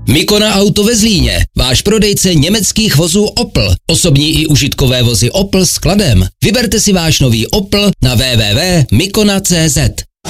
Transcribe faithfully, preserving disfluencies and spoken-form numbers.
Mikona Auto ve Zlíně, váš prodejce německých vozů Opel, osobní i užitkové vozy Opel s skladem. Vyberte si váš nový Opel na w w w tečka mikona tečka c z.